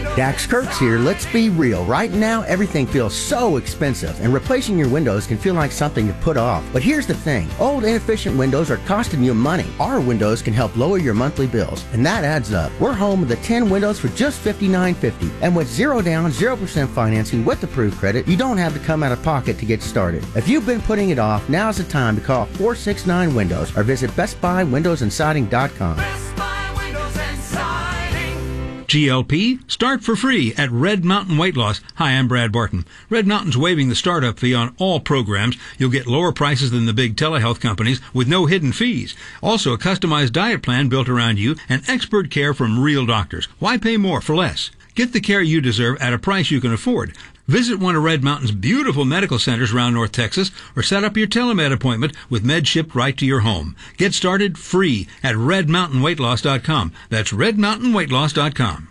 Dax Kurtz here. Let's be real. Right now, everything feels so expensive, and replacing your windows can feel like something to put off. But here's the thing. Old, inefficient windows are costing you money. Our windows can help lower your monthly bills, and that adds up. We're home with the 10 windows for just $59.50. And with 0 down, 0% financing with approved credit, you don't have to come out of pocket to get started. If you've been putting it off, now's the time to call 469 Windows or visit BestBuyWindowsAndSiding.com. GLP, start for free at Red Mountain Weight Loss. Hi, I'm Brad Barton. Red Mountain's waiving the startup fee on all programs. You'll get lower prices than the big telehealth companies with no hidden fees. Also, a customized diet plan built around you and expert care from real doctors. Why pay more for less? Get the care you deserve at a price you can afford. Visit one of Red Mountain's beautiful medical centers around North Texas or set up your telemed appointment with med shipped right to your home. Get started free at redmountainweightloss.com. That's redmountainweightloss.com.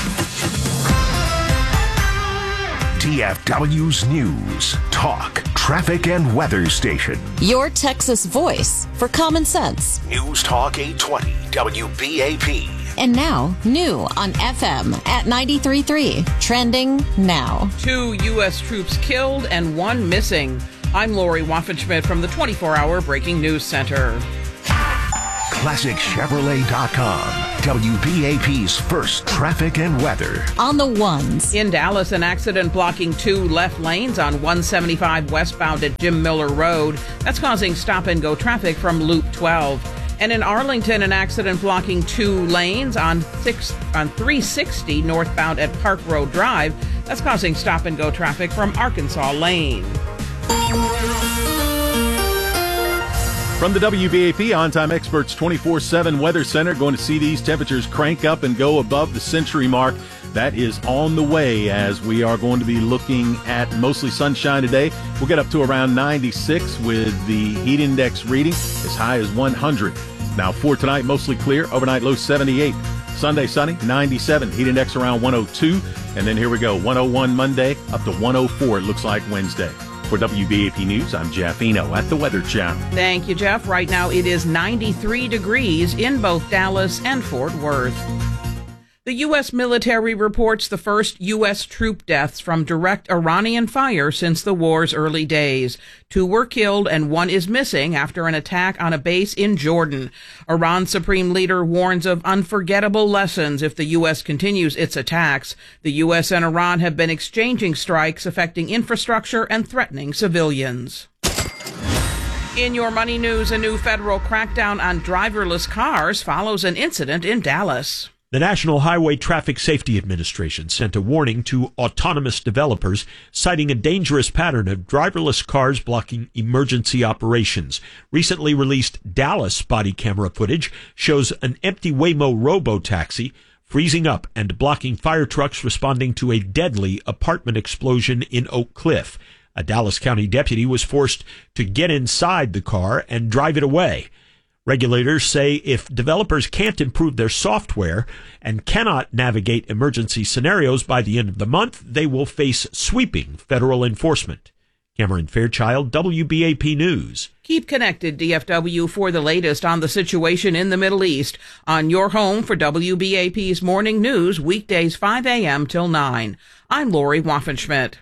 DFW's News, Talk, Traffic, and Weather Station. Your Texas voice for common sense. News Talk 820 WBAP. And now, new on FM at 93.3. Trending now. 2 U.S. troops killed and 1 missing. I'm Lori Waffenschmidt from the 24-hour Breaking News Center. ClassicChevrolet.com. WBAP's first traffic and weather. On the ones. In Dallas, an accident blocking 2 left lanes on 175 westbound at Jim Miller Road. That's causing stop-and-go traffic from Loop 12. And in Arlington, an accident blocking 2 lanes on 360 northbound at Park Road Drive. That's causing stop-and-go traffic from Arkansas Lane. From the WBAP On-Time Experts 24/7 Weather Center, going to see these temperatures crank up and go above the century mark. That is on the way as we are going to be looking at mostly sunshine today. We'll get up to around 96 with the heat index reading as high as 100. Now for tonight, mostly clear. Overnight low 78. Sunday sunny, 97. Heat index around 102. And then here we go, 101 Monday up to 104 it looks like Wednesday. For WBAP News, I'm Jeff Eno at the Weather Channel. Thank you, Jeff. Right now it is 93 degrees in both Dallas and Fort Worth. The U.S. military reports the first U.S. troop deaths from direct Iranian fire since the war's early days. 2 were killed and 1 is missing after an attack on a base in Jordan. Iran's supreme leader warns of unforgettable lessons if the U.S. continues its attacks. The U.S. and Iran have been exchanging strikes affecting infrastructure and threatening civilians. In your money news, a new federal crackdown on driverless cars follows an incident in Dallas. The National Highway Traffic Safety Administration sent a warning to autonomous developers, citing a dangerous pattern of driverless cars blocking emergency operations. Recently released Dallas body camera footage shows an empty Waymo robo-taxi freezing up and blocking fire trucks responding to a deadly apartment explosion in Oak Cliff. A Dallas County deputy was forced to get inside the car and drive it away. Regulators say if developers can't improve their software and cannot navigate emergency scenarios by the end of the month, they will face sweeping federal enforcement. Cameron Fairchild, WBAP News. Keep connected, DFW, for the latest on the situation in the Middle East on your home for WBAP's Morning News, weekdays 5 a.m. till 9. I'm Lori Waffenschmidt.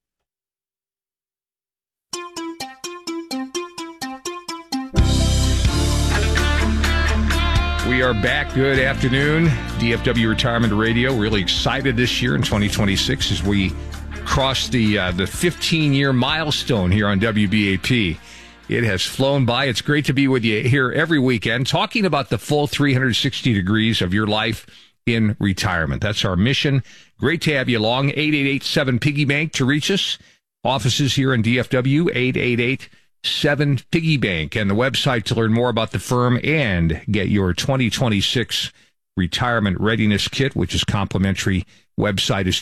We are back. Good afternoon. DFW Retirement Radio. Really excited this year in 2026 as we cross the 15-year milestone here on WBAP. It has flown by. It's great to be with you here every weekend, talking about the full 360 degrees of your life in retirement. That's our mission. Great to have you along. 888-7-PIGGY-BANK to reach us. Offices here in DFW, 888-7-PIGGY-BANK, and the website to learn more about the firm and get your 2026 retirement readiness kit, which is complimentary. Website is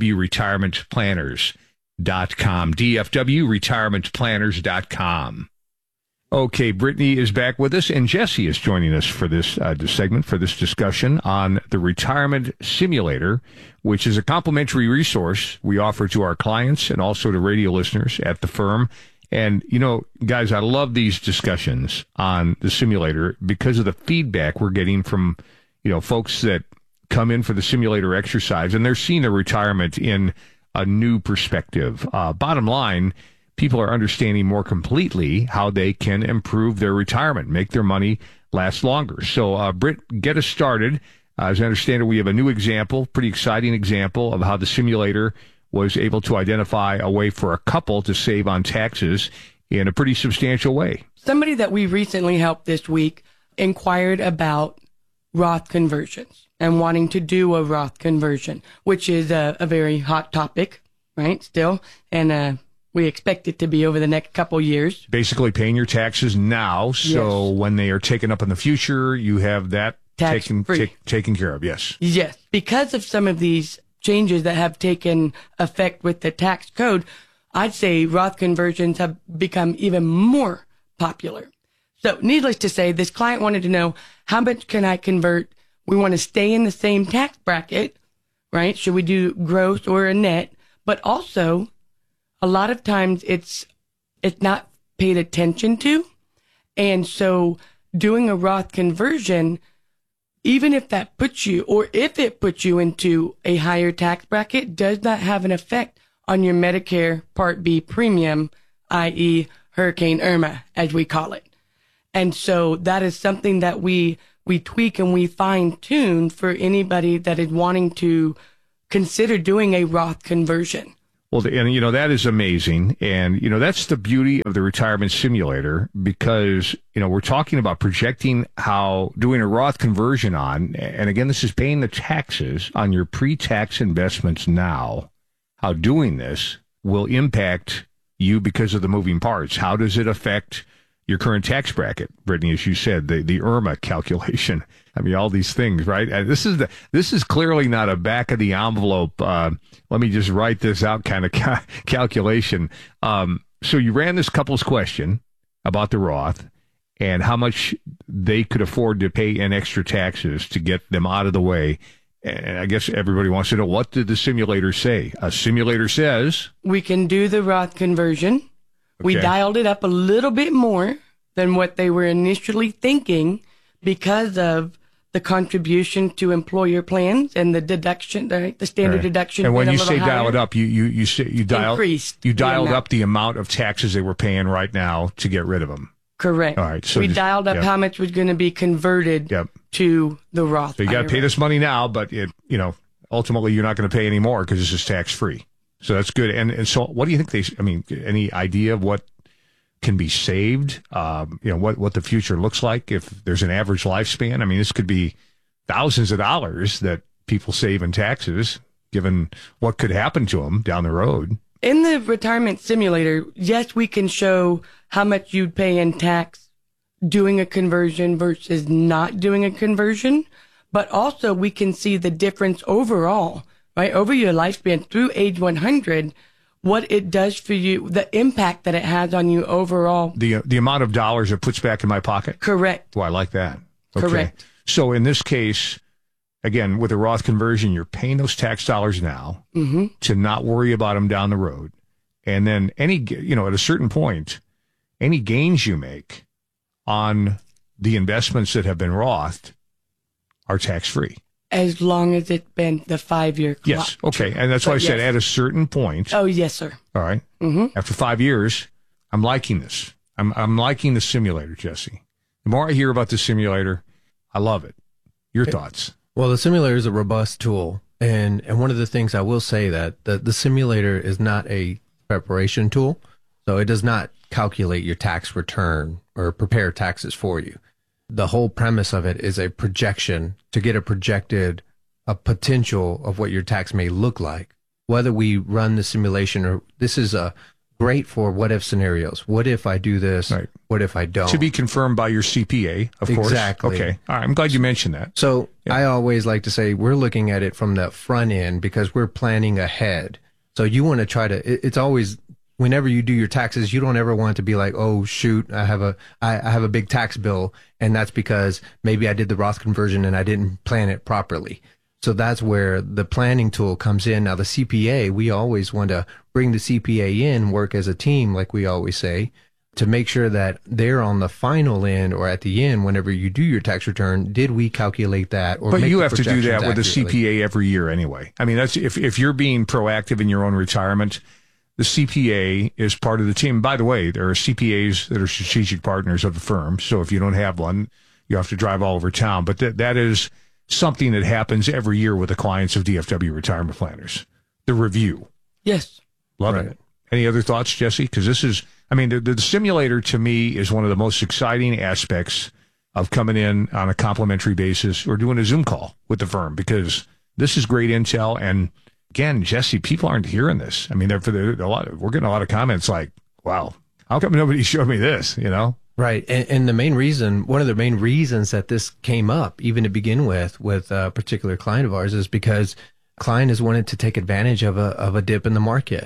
dfwretirementplanners.com. dfwretirementplanners.com. Okay, Brittany is back with us, and Jesse is joining us for this segment, for this discussion on the Retirement Simulator, which is a complimentary resource we offer to our clients and also to radio listeners at the firm. And, you know, guys, I love these discussions on the simulator because of the feedback we're getting from, you know, folks that come in for the simulator exercise, and they're seeing their retirement in a new perspective. Bottom line, people are understanding more completely how they can improve their retirement, make their money last longer. So, Britt, get us started. As I understand it, we have a new example, pretty exciting example of how the simulator was able to identify a way for a couple to save on taxes in a pretty substantial way. Somebody that we recently helped this week inquired about Roth conversions and wanting to do a Roth conversion, which is a very hot topic, right, still, and we expect it to be over the next couple years. Basically paying your taxes now, so when they are taken up in the future, you have that taken care of, yes. Yes. Because of some of these changes that have taken effect with the tax code, I'd say Roth conversions have become even more popular. So needless to say, this client wanted to know, how much can I convert? We want to stay in the same tax bracket, right? Should we do gross or a net? But also, a lot of times it's not paid attention to. And so doing a Roth conversion, even if that puts you, or if it puts you into a higher tax bracket, does not have an effect on your Medicare Part B premium, i.e. Hurricane Irma, as we call it. And so that is something that we tweak and we fine tune for anybody that is wanting to consider doing a Roth conversion. Well, and, that is amazing. And, that's the beauty of the retirement simulator, because, we're talking about projecting how doing a Roth conversion on, and again, this is paying the taxes on your pre-tax investments now, how doing this will impact you because of the moving parts. How does it affect your current tax bracket, Brittany, as you said, the IRMA calculation? I mean, all these things, right? This is clearly not a back of the envelope. Let me just write this out kind of calculation. So you ran this couple's question about the Roth and how much they could afford to pay in extra taxes to get them out of the way. And I guess everybody wants to know, what did the simulator say? A simulator says we can do the Roth conversion. Okay. We dialed it up a little bit more than what they were initially thinking because of the contribution to employer plans and the deduction, the standard deduction. And when you say dial it up, you dialed up the amount of taxes they were paying right now to get rid of them. Correct. All right. So we dialed up how much was going to be converted to the Roth. So you got to pay this money now, but ultimately you're not going to pay any more because this is tax free. So that's good. And so what do you think any idea of what can be saved? What the future looks like if there's an average lifespan? I mean, this could be thousands of dollars that people save in taxes, given what could happen to them down the road. In the retirement simulator, yes, we can show how much you'd pay in tax doing a conversion versus not doing a conversion, but also we can see the difference overall, right, over your lifespan through age 100, what it does for you, the impact that it has on you overall. The amount of dollars it puts back in my pocket? Correct. Oh, I like that. Okay. Correct. So in this case, again, with a Roth conversion, you're paying those tax dollars now to not worry about them down the road. And then at a certain point, any gains you make on the investments that have been Rothed are tax-free. As long as it's been the 5-year clock. Yes. Okay. And that's why I said at a certain point. Oh, yes, sir. All right. Mm-hmm. After 5 years, I'm liking this. I'm liking the simulator, Jesse. The more I hear about the simulator, I love it. Your thoughts? Well, the simulator is a robust tool. And one of the things I will say that the simulator is not a preparation tool. So it does not calculate your tax return or prepare taxes for you. The whole premise of it is a projection to get a potential of what your tax may look like. Whether we run the simulation or this is great for what if scenarios. What if I do this? Right. What if I don't? To be confirmed by your CPA, of course. Exactly. Okay. All right. I'm glad you mentioned that. So I always like to say we're looking at it from the front end because we're planning ahead. So you want to try to, it's always, whenever you do your taxes, you don't ever want to be like, oh, shoot, I have a big tax bill. And that's because maybe I did the Roth conversion and I didn't plan it properly. So that's where the planning tool comes in. Now, the CPA, we always want to bring the CPA in, work as a team, like we always say. to make sure that they're on the final end or at the end, whenever you do your tax return, did we calculate that? Or but make you the have to do that with a accurately? CPA every year anyway. I mean, that's if you're being proactive in your own retirement, the CPA is part of the team. By the way, there are CPAs that are strategic partners of the firm. So if you don't have one, you have to drive all over town. But that is something that happens every year with the clients of DFW Retirement Planners. The review. Yes. Loving it. Any other thoughts, Jesse? Because this is, I mean, the simulator to me is one of the most exciting aspects of coming in on a complimentary basis or doing a Zoom call with the firm, because this is great intel. And again, Jesse, people aren't hearing this. I mean, we're getting a lot of comments like, wow, how come nobody showed me this, you know? Right. And the main reason, one of the main reasons that this came up, even to begin with a particular client of ours, is because client has wanted to take advantage of a dip in the market.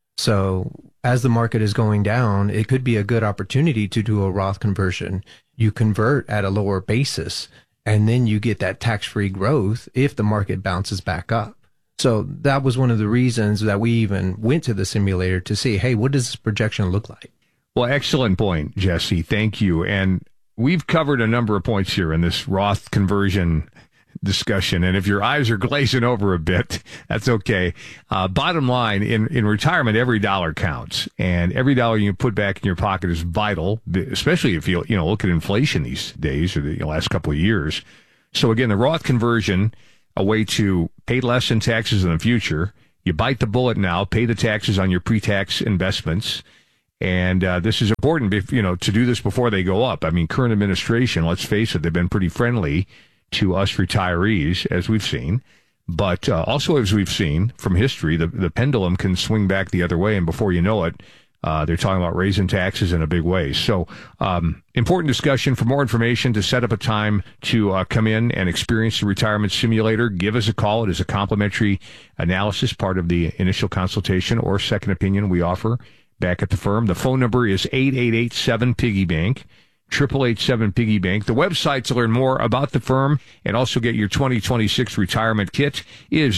So as the market is going down, it could be a good opportunity to do a Roth conversion. You convert at a lower basis, and then you get that tax-free growth if the market bounces back up. So that was one of the reasons that we even went to the simulator to see, hey, what does this projection look like? Well, excellent point, Jesse. Thank you. And we've covered a number of points here in this Roth conversion discussion. And if your eyes are glazing over a bit, that's okay. Bottom line, in retirement, every dollar counts. And every dollar you put back in your pocket is vital, especially if you look at inflation these days or the last couple of years. So again, the Roth conversion, a way to pay less in taxes in the future. You bite the bullet now, pay the taxes on your pre-tax investments. And this is important, to do this before they go up. I mean, current administration, let's face it, they've been pretty friendly to us retirees, as we've seen. But also, as we've seen from history, the pendulum can swing back the other way. And before you know it, they're talking about raising taxes in a big way. So important discussion. For more information, to set up a time to come in and experience the retirement simulator, give us a call. It is a complimentary analysis, part of the initial consultation or second opinion we offer back at the firm. The phone number is 888-7-PIGGY-BANK, 888-7-PIGGY-BANK. The website to learn more about the firm and also get your 2026 retirement kit is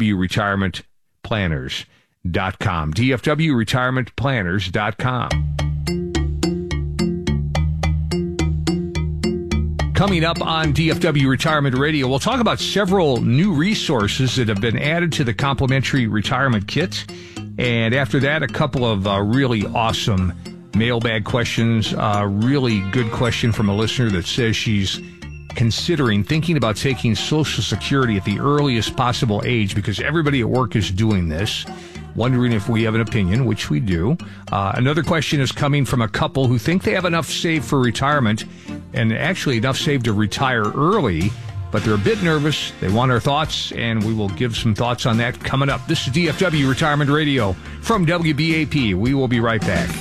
dfwretirementplanners.com. dfwretirementplanners.com. Coming up on DFW Retirement Radio, we'll talk about several new resources that have been added to the complimentary retirement kit. And after that, a couple of really awesome mailbag questions. Really good question from a listener that says she's thinking about taking Social Security at the earliest possible age because everybody at work is doing this. Wondering if we have an opinion, which we do. Another question is coming from a couple who think they have enough saved for retirement and actually enough saved to retire early, but they're a bit nervous. They want our thoughts, and we will give some thoughts on that coming up. This is DFW Retirement Radio from WBAP. We will be right back.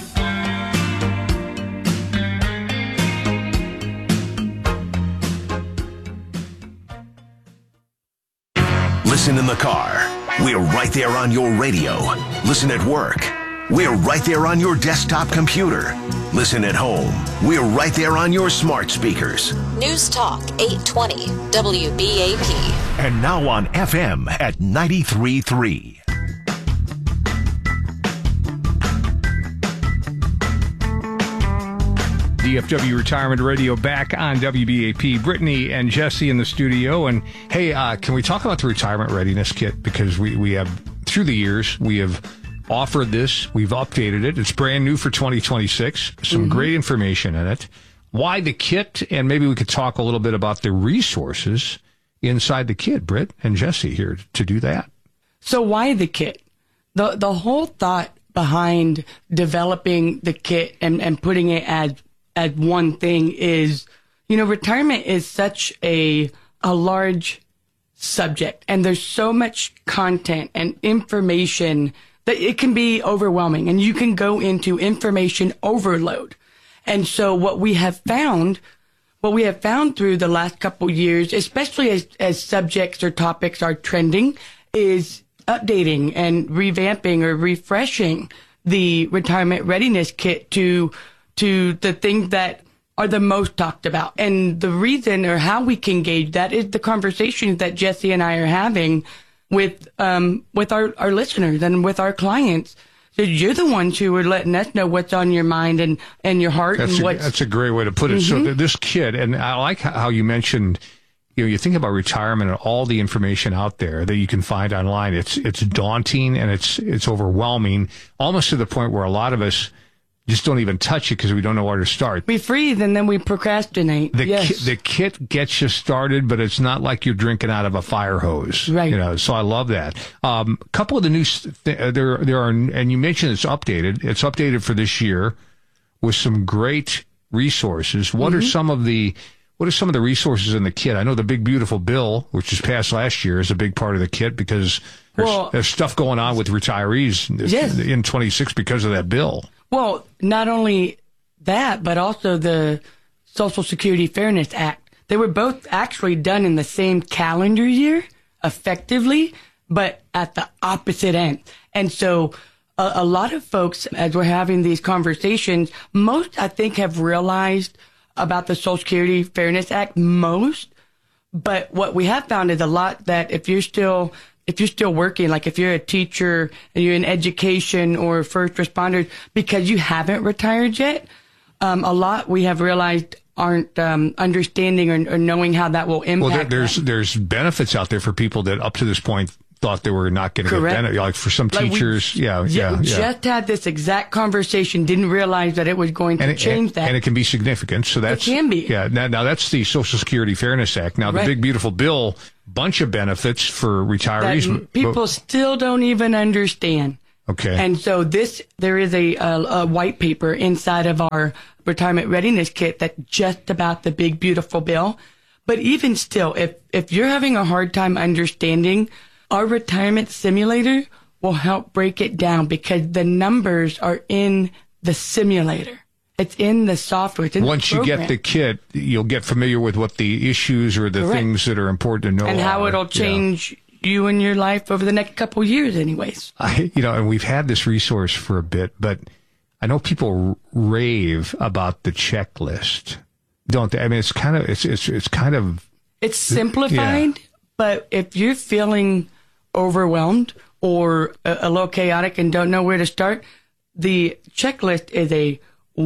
Listen in the car. We're right there on your radio. Listen at work. We're right there on your desktop computer. Listen at home. We're right there on your smart speakers. News Talk 820 WBAP. And now on FM at 93.3. DFW Retirement Radio back on WBAP. Brittany and Jesse in the studio. And hey, can we talk about the retirement readiness kit? Because we have, through the years, we have offered this. We've updated it. It's brand new for 2026. Some great information in it. Why the kit? And maybe we could talk a little bit about the resources inside the kit. Britt and Jesse here to do that. So why the kit? The whole thought behind developing the kit and putting it as one thing is, retirement is such a large subject, and there's so much content and information that it can be overwhelming, and you can go into information overload. And so what we have found through the last couple years, especially as subjects or topics are trending, is updating and revamping or refreshing the retirement readiness kit to the things that are the most talked about. And the reason or how we can gauge that is the conversations that Jesse and I are having with our listeners and with our clients. So you're the ones who are letting us know what's on your mind and your heart. That's a great way to put it. So this kid, and I like how you mentioned, you think about retirement and all the information out there that you can find online. It's daunting and it's overwhelming, almost to the point where a lot of us just don't even touch it because we don't know where to start. We freeze and then we procrastinate. The kit gets you started, but it's not like you're drinking out of a fire hose. Right. So I love that. Couple of the new, there are, and you mentioned it's updated. It's updated for this year with some great resources. What are some of the resources in the kit? I know the Big Beautiful Bill, which was passed last year, is a big part of the kit because there's stuff going on with retirees in 26 because of that bill. Well, not only that, but also the Social Security Fairness Act. They were both actually done in the same calendar year, effectively, but at the opposite end. And so a lot of folks, as we're having these conversations, most, I think, have realized about the Social Security Fairness Act, most. But what we have found is a lot that if you're still working, like if you're a teacher and you're in education or first responders, because you haven't retired yet, a lot we have realized aren't understanding or knowing how that will impact. Well, there's benefits out there for people that up to this point thought they were not getting a benefit. Like for some teachers, just had this exact conversation, didn't realize that it was going to change that. And it can be significant. So it can be. Yeah. Now that's the Social Security Fairness Act. Now the Big Beautiful Bill, bunch of benefits for retirees. That people still don't even understand. Okay. And so there is a white paper inside of our retirement readiness kit that's just about the Big Beautiful Bill. But even still, if you're having a hard time understanding, our retirement simulator will help break it down because the numbers are in the simulator. It's in the software. It's in Once you get the kit, you'll get familiar with what the issues or the things that are important to know and how it'll change you and your life over the next couple of years anyways. And we've had this resource for a bit, but I know people rave about the checklist, don't they? I mean, it's simplified, but if you're feeling overwhelmed or a little chaotic and don't know where to start, the checklist is a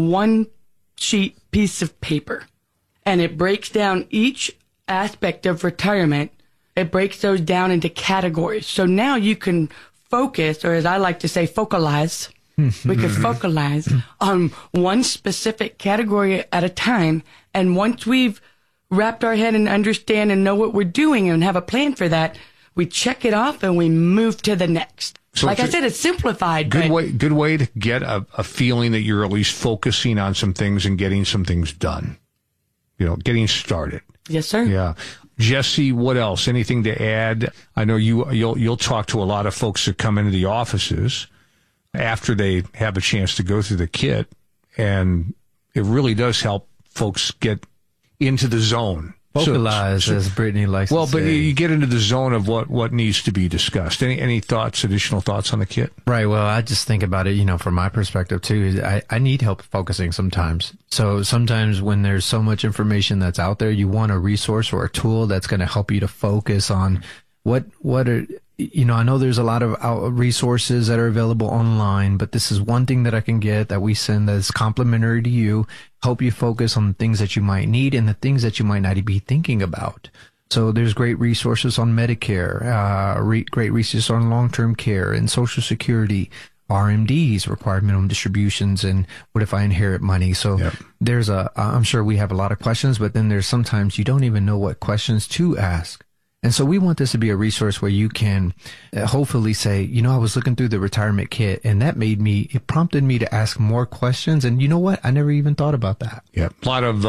one-sheet piece of paper, and it breaks down each aspect of retirement. It breaks those down into categories. So now you can focus, or as I like to say, focalize. We could focalize on one specific category at a time, and once we've wrapped our head and understand and know what we're doing and have a plan for that, we check it off and we move to the next. So like I said, it's simplified. Good way to get a feeling that you're at least focusing on some things and getting some things done. Getting started. Yes, sir. Yeah. Jesse, what else? Anything to add? I know you'll talk to a lot of folks that come into the offices after they have a chance to go through the kit, and it really does help folks get into the zone. Vocalize, as Brittany likes to say. Well, but you get into the zone of what needs to be discussed. Any thoughts, additional thoughts on the kit? Right. Well, I just think about it, from my perspective too. I need help focusing sometimes. So sometimes when there's so much information that's out there, you want a resource or a tool that's going to help you to focus on what are, I know there's a lot of resources that are available online, but this is one thing that I can get that we send that's complimentary to you, help you focus on the things that you might need and the things that you might not be thinking about. So there's great resources on Medicare, great resources on long-term care and Social Security, RMDs, required minimum distributions, and what if I inherit money? So there's I'm sure we have a lot of questions, but then there's sometimes you don't even know what questions to ask. And so we want this to be a resource where you can hopefully say, I was looking through the retirement kit and it prompted me to ask more questions. And you know what? I never even thought about that. Yeah. A lot of,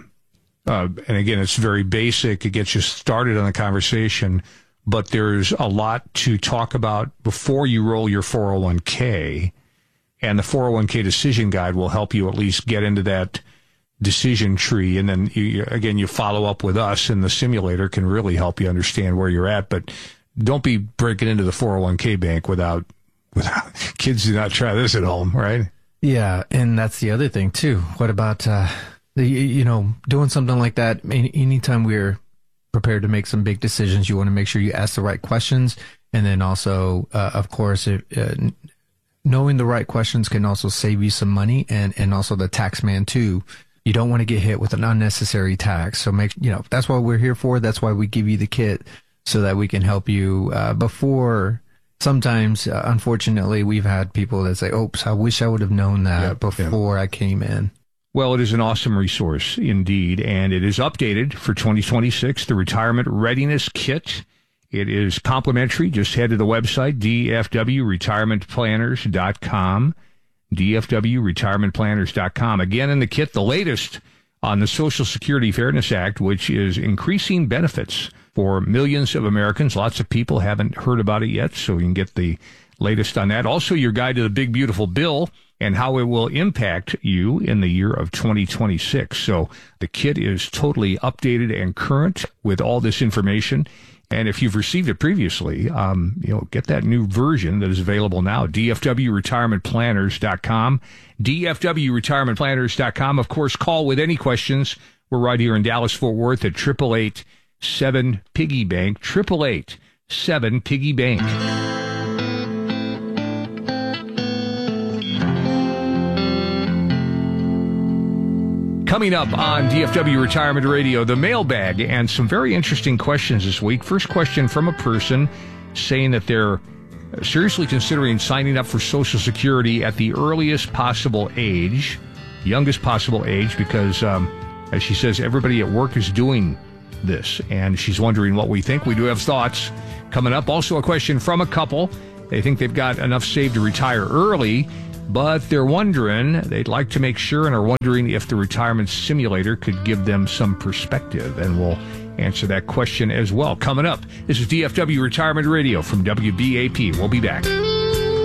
and again, it's very basic. It gets you started on the conversation, but there's a lot to talk about before you roll your 401k, and the 401k decision guide will help you at least get into that decision tree, and then you follow up with us, and the simulator can really help you understand where you're at. But don't be breaking into the 401k bank without kids. Do not try this at home, right? Yeah, and that's the other thing too. What about doing something like that? Anytime we're prepared to make some big decisions, you want to make sure you ask the right questions, and then also, of course, knowing the right questions can also save you some money, and also the tax man too. You don't want to get hit with an unnecessary tax. So that's what we're here for. That's why we give you the kit, so that we can help you before. Sometimes, unfortunately, we've had people that say, oops, I wish I would have known that before I came in. Well, it is an awesome resource indeed, and it is updated for 2026, the Retirement Readiness Kit. It is complimentary. Just head to the website, dfwretirementplanners.com, dfwretirementplanners.com. Again, in the kit, the latest on the Social Security Fairness Act, which is increasing benefits for millions of Americans. Lots of people haven't heard about it yet, so you can get the latest on that. Also, your guide to the big, beautiful bill and how it will impact you in the year of 2026. So the kit is totally updated and current with all this information. And if you've received it previously, get that new version that is available now, dfwretirementplanners.com, dfwretirementplanners.com. Of course, call with any questions. We're right here in Dallas-Fort Worth at 888-7-PIGGY-BANK, 888-7-PIGGY-BANK. Coming up on DFW Retirement Radio, the mailbag, and some very interesting questions this week. First question from a person saying that they're seriously considering signing up for Social Security at the earliest possible age, youngest possible age, because, as she says, everybody at work is doing this, and she's wondering what we think. We do have thoughts coming up. Also a question from a couple. They think they've got enough saved to retire early, but they're wondering, they'd like to make sure and are wondering if the retirement simulator could give them some perspective. And we'll answer that question as well. Coming up, this is DFW Retirement Radio from WBAP. We'll be back.